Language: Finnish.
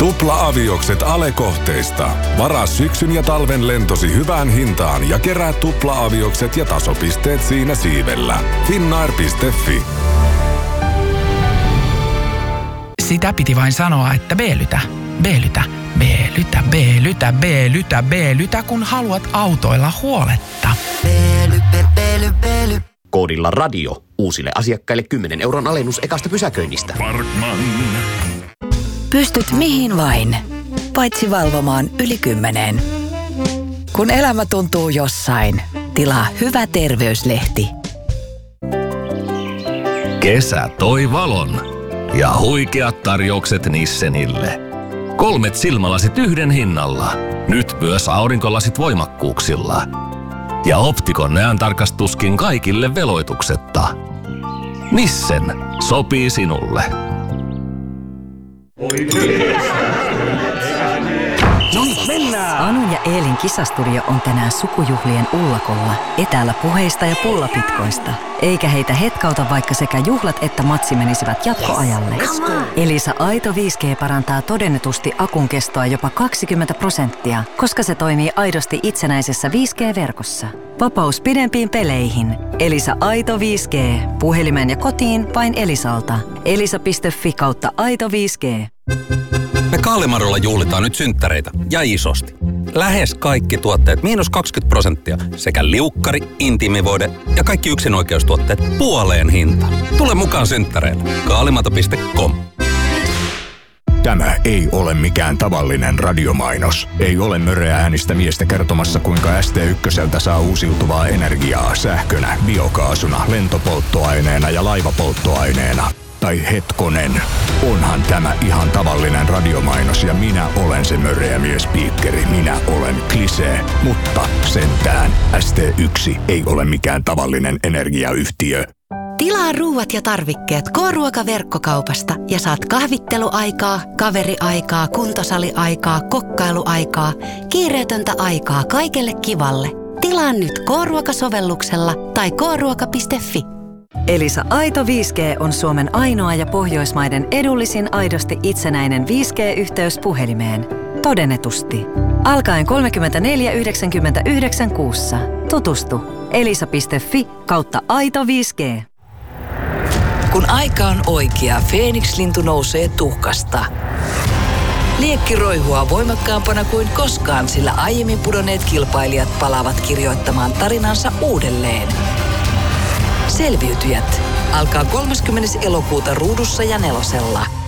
Tupla-aviokset Ale-kohteista. Varaa syksyn ja talven lentosi hyvään hintaan ja kerää tupla-aviokset ja tasopisteet siinä siivellä. Finnair.fi. Sitä piti vain sanoa, että B-lytä, B-lytä, B-lytä, B-lytä, B-lytä, B-lytä, kun haluat autoilla huoletta. Koodilla radio. Uusille asiakkaille 10 € alennus ekasta pysäköinnistä. Parkman. Pystyt mihin vain, paitsi valvomaan yli 10. Kun elämä tuntuu jossain, tilaa Hyvä terveyslehti. Kesä toi valon ja huikeat tarjoukset Nissenille. 3 silmälasit yhden hinnalla. Nyt myös aurinkolasit voimakkuuksilla. Ja Optikon näöntarkastuskin kaikille veloituksetta. Nissen sopii sinulle. Anun ja Eelin kisastudio on tänään sukujuhlien ullakolla. Etäällä puheista ja pullapitkoista. Eikä heitä hetkauta, vaikka sekä juhlat että matsi menisivät jatkoajalle. Elisa Aito 5G parantaa todennetusti akun kestoa jopa 20%, koska se toimii aidosti itsenäisessä 5G-verkossa. Vapaus pidempiin peleihin. Elisa Aito 5G. Puhelimeen ja kotiin vain Elisalta. Elisa.fi/Aito 5G. Me Kaalimarolla juhlitaan nyt synttäreitä ja isosti. Lähes kaikki tuotteet -20% sekä liukkari, intiimivoide ja kaikki yksinoikeustuotteet puoleen hintaan. Tule mukaan synttäreille. Kaalimato.com. Tämä ei ole mikään tavallinen radiomainos. Ei ole möreä äänistä miestä kertomassa, kuinka ST1 saa uusiutuvaa energiaa sähkönä, biokaasuna, lentopolttoaineena ja laivapolttoaineena. Tai hetkonen, onhan tämä ihan tavallinen radiomainos ja minä olen se möreä miespiikkeri. Minä olen Klisee, mutta sentään ST1 ei ole mikään tavallinen energiayhtiö. Tilaa ruuat ja tarvikkeet K-ruokaverkkokaupasta ja saat kahvitteluaikaa, kaveriaikaa, kuntosaliaikaa, kokkailuaikaa, kiireetöntä aikaa kaikelle kivalle. Tilaa nyt K-ruokasovelluksella tai kruoka.fi. Elisa Aito 5G on Suomen ainoa ja Pohjoismaiden edullisin aidosti itsenäinen 5G-yhteys puhelimeen. Todennetusti. Alkaen 34,99 kuussa. Tutustu. elisa.fi/Aito 5G. Kun aika on oikea, Feeniks-lintu nousee tuhkasta. Liekki roihua voimakkaampana kuin koskaan, sillä aiemmin pudonneet kilpailijat palaavat kirjoittamaan tarinansa uudelleen. Selviytyjät alkaa 30. elokuuta Ruudussa ja Nelosella.